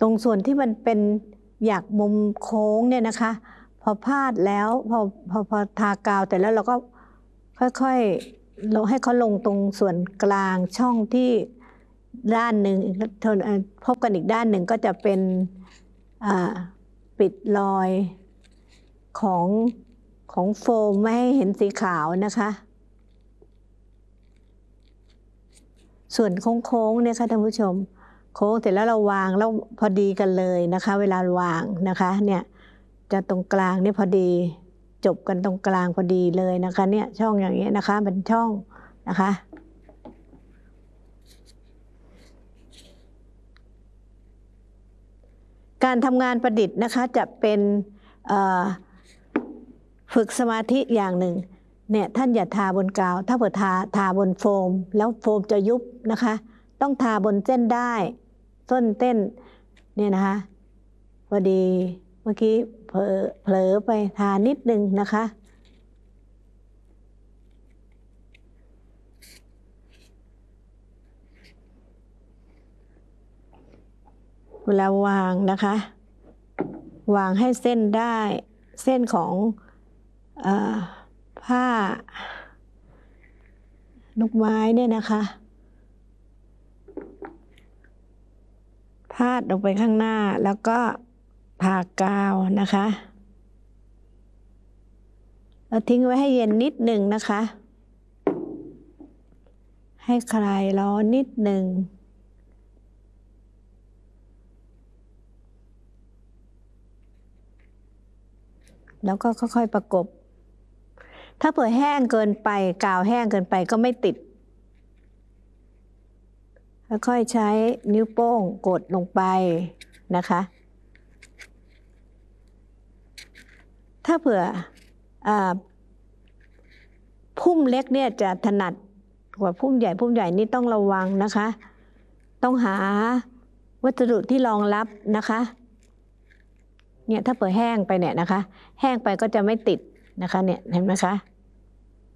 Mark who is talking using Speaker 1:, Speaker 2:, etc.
Speaker 1: ตรงส่วนที่มันเป็นหยักมุมโค้งเนี่ยนะคะพอพาดแล้วพอทากาวแต่แล้วเราก็ค่อยๆเราให้เขาลงตรงส่วนกลางช่องที่ด้านหนึ่งพบกันอีกด้านหนึ่งก็จะเป็นปิดรอยของโฟมไม่ให้เห็นสีขาวนะคะส่วนโค้งๆเนี่ยค่ะท่านผู้ชมโค้งเสร็จแล้วเราวางแล้วพอดีกันเลยนะคะเวลาวางนะคะเนี่ยจะตรงกลางเนี่ยพอดีจบกันตรงกลางพอดีเลยนะคะเนี่ยช่องอย่างเงี้ยนะคะเป็นช่องนะคะการทำงานประดิษฐ์นะคะจะเป็นฝึกสมาธิอย่างหนึ่งเนี่ยท่านอย่าทาบนกาวถ้าเผื่อทาบนโฟมแล้วโฟมจะยุบนะคะต้องทาบนเส้นได้ส้นเต้นเนี่ยนะคะพอดีเมื่อกี้เผลอไปทานิดนึงนะคะเวลาวางนะคะวางให้เส้นได้เส้นของผ้าลูกไม้เนี่ยนะคะพาดลงไปข้างหน้าแล้วก็ทากาวนะคะแล้วทิ้งไว้ให้เย็นนิดหนึ่งนะคะให้คลายร้อนนิดหนึ่งแล้วก็ค่อยๆประกบถ้าเผื่อแห้งเกินไปกาวแห้งเกินไปก็ไม่ติดค่อยๆใช้นิ้วโป้งกดลงไปนะคะถ้าเผื่อพุ่มเล็กเนี่ยจะถนัดกว่าพุ่มใหญ่นี่ต้องระวังนะคะต้องหาวัสดุที่รองรับนะคะเนี่ยถ้าเผื่อแห้งไปเนี่ยนะคะแห้งไปก็จะไม่ติดนะคะเนี่ยเห็นไหมคะ